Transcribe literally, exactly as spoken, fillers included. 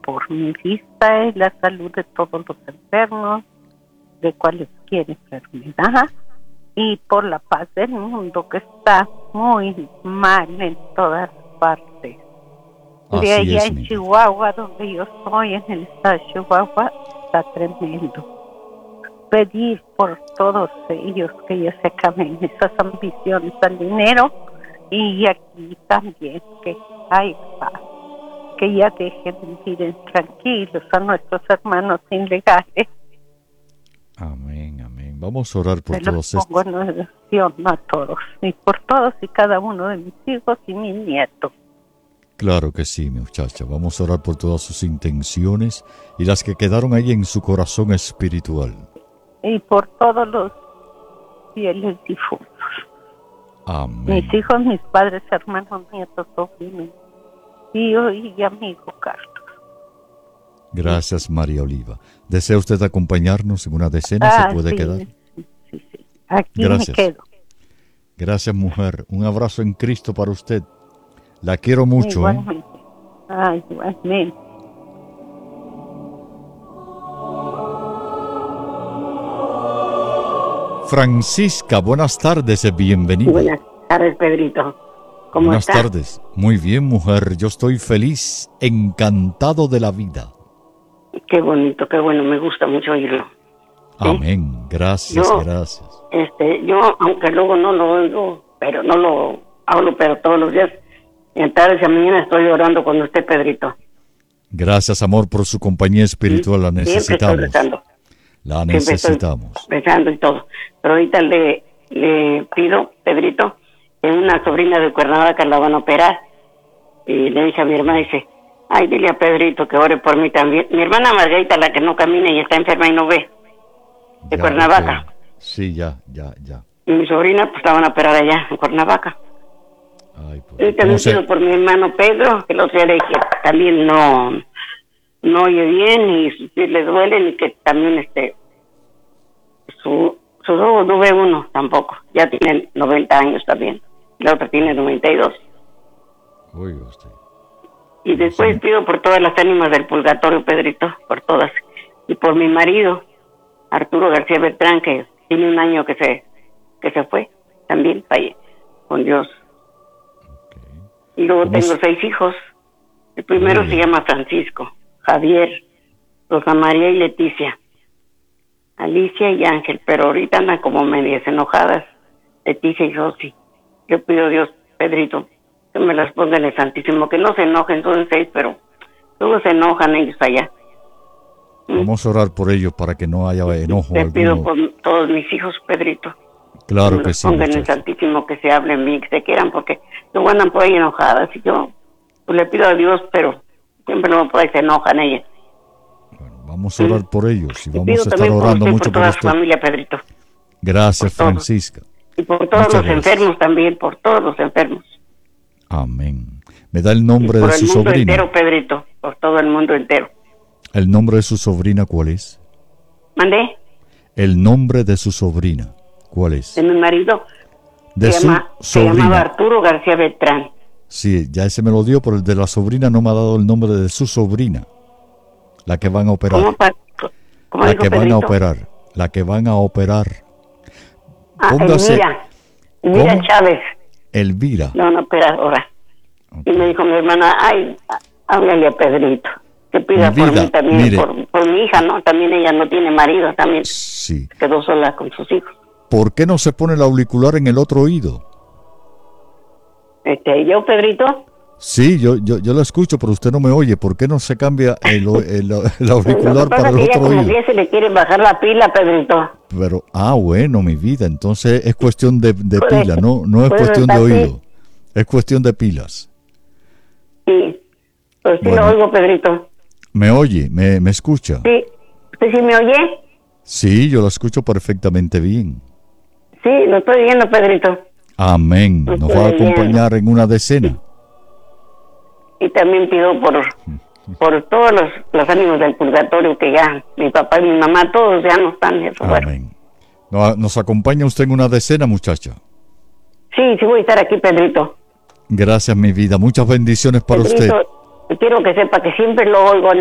por mi vista y la salud de todos los enfermos, de cualquier enfermedad, y por la paz del mundo que está muy mal en todas partes. Así De allá es, en mi vida. Chihuahua, donde yo estoy, en el estado de Chihuahua, está tremendo. Pedir por todos ellos que ya se acaben esas ambiciones al dinero, y aquí también que hay paz, que ya dejen de vivir tranquilos a nuestros hermanos ilegales. Amén, amén. Vamos a orar por Se los todos pongo estos. en oración a todos, y por todos y cada uno de mis hijos y mis nietos. Claro que sí, mi muchacha. Vamos a orar por todas sus intenciones y las que quedaron ahí en su corazón espiritual. Y por todos los fieles difuntos. Amén. Mis hijos, mis padres, hermanos, nietos, sobrinos, tío y amigo Carlos. Gracias, María Oliva. ¿Desea usted acompañarnos en una decena? Ah, ¿Se puede sí, quedar? Sí, sí. Aquí Gracias. me quedo. Gracias, mujer. Un abrazo en Cristo para usted. La quiero mucho, ¿eh? Igualmente. Ah, igualmente. Francisca, buenas tardes, bienvenida. Buenas tardes, Pedrito. ¿Cómo Buenas estás? tardes. Muy bien, mujer. Yo estoy feliz, encantado de la vida. Qué bonito, qué bueno, me gusta mucho oírlo. ¿Sí? Amén. Gracias, Yo- gracias. Este, yo, aunque luego no lo oigo, pero no lo hablo, pero todos los días, en tardes y a mañana estoy orando con usted, Pedrito. Gracias, amor, por su compañía espiritual. La Siempre estoy necesitamos. rezando, La Siempre estoy- necesitamos. rezando y todo. Pero ahorita le, le pido, Pedrito, que una sobrina de Cuernavaca la van a operar. Y le dije a mi hermana, dice, ay, dile a Pedrito que ore por mí también. Mi hermana Margarita, la que no camina y está enferma y no ve, de Ya, Cuernavaca. ok. Sí, ya, ya, ya. Y mi sobrina, pues la van a operar allá en Cuernavaca. Ay, pues, Y también ¿cómo se- pido por mi hermano Pedro, que lo sé de que también no, no oye bien y sus pies le duelen y que también este su sus ojos no ve uno tampoco. Ya tienen noventa años también. La otra tiene noventa y dos. Oiga usted. Y después Sí. pido por todas las ánimas del purgatorio, Pedrito, por todas. Y por mi marido, Arturo García Beltrán, que tiene un año que se que se fue, también falle con Dios. Ok. Y luego ¿Cómo tengo se- seis hijos. El primero Muy se bien. llama Francisco, Javier, Rosa María y Leticia, Alicia y Ángel, pero ahorita andan como medias enojadas, Leticia y Rosy. Yo pido a Dios, Pedrito, que me las ponga en el Santísimo, que no se enojen, son seis, pero luego se enojan ellos allá. Vamos a orar por ellos para que no haya enojo Te pido alguno. por todos mis hijos, Pedrito. Claro me que los sí, pongan en el muchacha. Santísimo, que se hablen bien, que se quieran, porque luego andan por ahí enojadas y yo pues, le pido a Dios, pero siempre no por ahí se enojan ellas. Bueno, vamos a orar por ellos y Y vamos pido a estar también por orando usted, mucho por por toda su usted. familia, Pedrito. Gracias, por todos. Francisca. Y por todos Muchas los gracias. enfermos también, por todos los enfermos. Amén. ¿Me da el Y nombre por de el su mundo sobrina? entero, Pedrito, por todo el mundo entero. ¿El nombre de su sobrina cuál es? ¿Mandé? El nombre de su sobrina ¿cuál es? De mi marido. De se, su llama, se llamaba sobrina. Arturo García Beltrán. Sí, ya ese me lo dio, pero el de la sobrina no me ha dado el nombre de su sobrina. La que van a operar. ¿Cómo, pa- cómo La dijo que van a Pedrito? operar. La que van a operar. Ah, Póngase- Elvira. Elvira ¿Cómo? Chávez. Elvira. La van a operar ahora. Ok. Y me dijo mi hermana, ay, háblale a Pedrito, que pida Mi por vida, mí también, mire. por, por mi hija, ¿no? También ella no tiene marido, también Sí. quedó sola con sus hijos. ¿Por qué no se pone el auricular en el otro oído? Este, yo, Pedrito, Sí, yo, yo, yo lo escucho, pero usted no me oye. ¿Por qué no se cambia el, o- el, el lo que auricular pasa para es el que ella otro como oído? que ya se le quiere bajar la pila, Pedrito. Pero, ah, bueno, mi vida, entonces es cuestión de, de Puede- pila, no, no es puede cuestión de estar así. oído, es cuestión de pilas. Sí, pues sí Bueno. lo oigo, Pedrito. ¿Me oye? ¿Me, me escucha? Sí, ¿usted sí me oye? Sí, yo lo escucho perfectamente bien. Sí, lo estoy viendo, Pedrito. Amén. Lo Nos estoy va a oyendo. acompañar en una decena. Y también pido por, por todos los, los ánimos del purgatorio, que ya mi papá y mi mamá, todos ya no están en su lugar. Amén. ¿Nos, nos acompaña usted en una decena, muchacha? Sí, sí voy a estar aquí, Pedrito. Gracias, mi vida. Muchas bendiciones para usted. Pedrito, quiero que sepa que siempre lo oigo